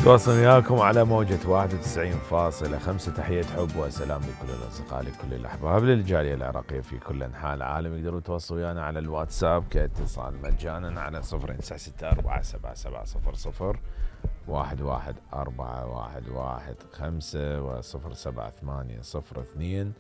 تواصل وياكم على موجة 91.5. تحية حب وسلام لكل الأصدقاء، لكل الأحباب، للجالية العراقية في كل أنحاء العالم. يقدروا يتواصلوا ويانا على الواتساب كاتصال مجانا على 0964770011 1141115 و078002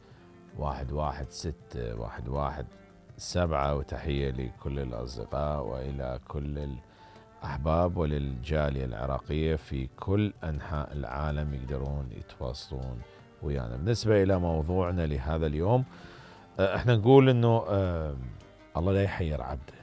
1161117. وتحية لكل الأصدقاء وإلى كل الأحباب وللجالية العراقية في كل أنحاء العالم يقدرون يتواصلون ويانا. بالنسبة إلى موضوعنا لهذا اليوم، احنا نقول انه الله لا يحير عبده.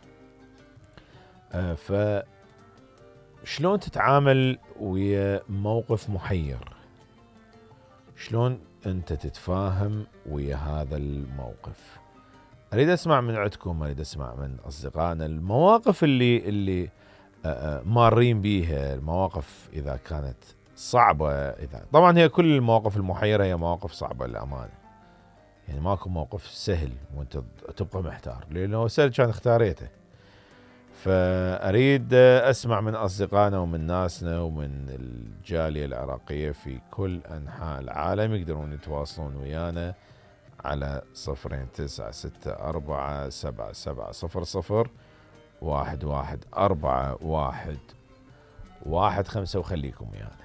فشلون تتعامل ويا موقف محير؟ شلون انت تتفاهم ويا هذا الموقف؟ اريد اسمع من عندكم، اريد اسمع من اصدقائنا المواقف اللي مارين بيها، المواقف اذا كانت صعبة. اذا طبعا هي كل المواقف المحيرة هي مواقف صعبة للأمانة، يعني ماكو موقف سهل وانت تبقى محتار، لانه سهل كان اختاريته. فأريد أسمع من أصدقائنا ومن ناسنا ومن الجالية العراقية في كل أنحاء العالم. يقدرون يتواصلون ويانا على 0964770011 11415. وخليكم ويانا.